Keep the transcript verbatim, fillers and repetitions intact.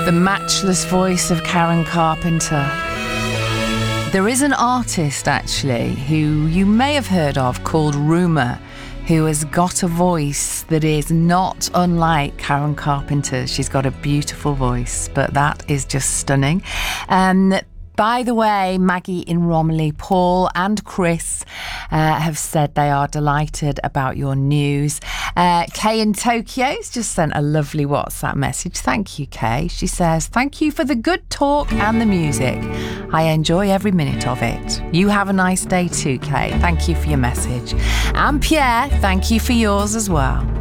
The matchless voice of Karen Carpenter. There is an artist, actually, who you may have heard of called Rumour, who has got a voice that is not unlike Karen Carpenter's. She's got a beautiful voice, but that is just stunning. Um, By the way, Maggie in Romilly, Paul and Chris uh, have said they are delighted about your news. Uh, Kay in Tokyo has just sent a lovely WhatsApp message. Thank you, Kay. She says, thank you for the good talk and the music. I enjoy every minute of it. You have a nice day too, Kay. Thank you for your message. And Pierre, thank you for yours as well.